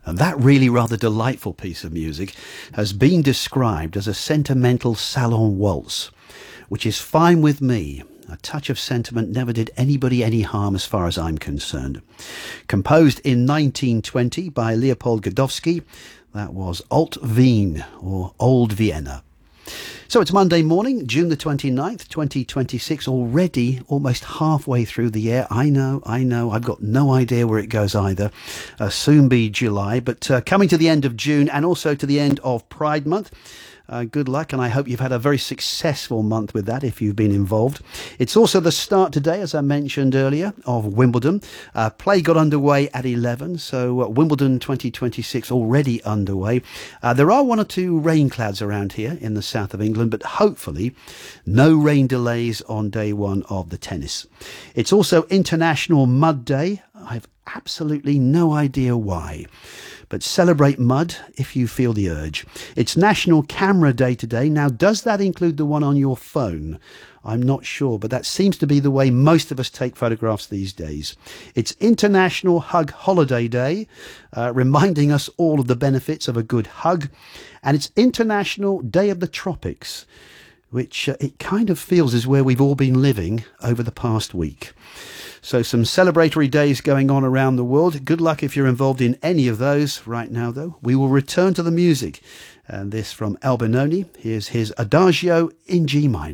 And that really rather delightful piece of music has been described as a sentimental salon waltz, which is fine with me. A touch of sentiment never did anybody any harm as far as I'm concerned. Composed in 1920 by Leopold Godowsky, that was Alt Wien, or Old Vienna. So it's Monday morning, June the 29th, 2026, already almost halfway through the year. I know, I've got no idea where it goes either. Soon be July, but coming to the end of June and also to the end of Pride Month. Good luck, and I hope you've had a very successful month with that if you've been involved. It's also the start today, as I mentioned earlier, of Wimbledon. Play got underway at 11, so Wimbledon 2026 already underway. There are one or two rain clouds around here in the south of England, but hopefully no rain delays on day one of the tennis. It's also International Mud Day. I've absolutely no idea why. But celebrate mud if you feel the urge. It's National Camera Day today. Now, does that include the one on your phone? I'm not sure, but that seems to be the way most of us take photographs these days. It's International Hug Holiday Day, reminding us all of the benefits of a good hug. And it's International Day of the Tropics, which it kind of feels is where we've all been living over the past week. So some celebratory days going on around the world. Good luck if you're involved in any of those. Right now, though, we will return to the music. And this from Albinoni. Here's his Adagio in G minor.